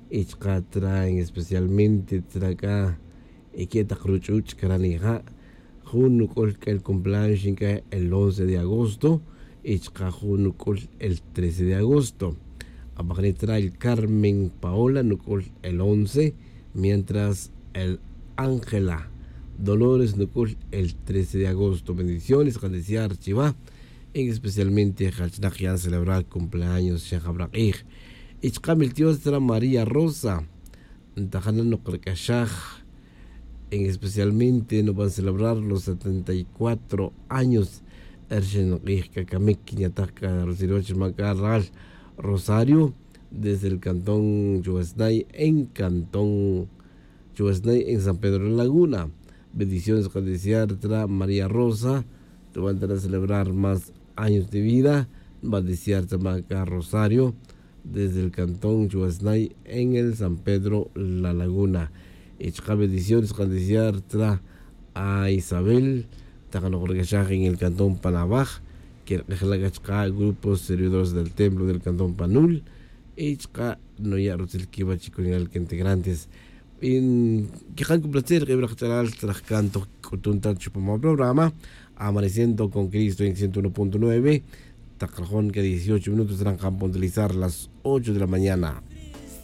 ichqa traen especialmente traca iquieta cruchuch caranija junukol el cumpleaños inca el 11 de agosto ichqa junukol el 13 de agosto abagnitra el Carmen Paola nukol el 11 mientras el Ángela Dolores nukol el 13 de agosto. Bendiciones, Jandesiar Chiva, en especialmente Hachnach celebrar cumpleaños Shahabrakij. Ichkamil Tiostra María Rosa, Tajana no Krekashaj, en especialmente nos van a celebrar los 74 años Ershenrij Kakamik Kiñataka Rosiroch Macarral Rosario, desde el cantón Chuesnay en San Pedro de Laguna. Bendiciones, Jandesiar María Rosa, te van a celebrar más años de vida. Va a desear Maca Rosario desde el cantón Chuesnay en el San Pedro La Laguna. Echka bendiciones, Jandesiar a Isabel, Tajanogregashaj en el cantón Panabaj, que la grupos servidores del templo del cantón Panul. Echka no ya Rosil Kiba Chico en el que integrantes. En que han complacer que Brachal tras canto con tan chupamo programa Amaneciendo con Cristo en 101.9 Tacajón que 18 minutos serán a puntualizar las 8 de la mañana.